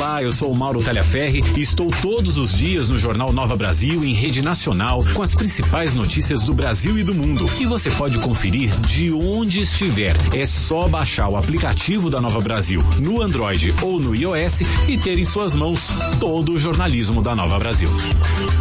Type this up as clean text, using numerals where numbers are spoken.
Olá, eu sou o Mauro Talhaferri e estou todos os dias no Jornal Nova Brasil em rede nacional com as principais notícias do Brasil e do mundo. E você pode conferir de onde estiver. É só baixar o aplicativo da Nova Brasil no Android ou no iOS e ter em suas mãos todo o jornalismo da Nova Brasil.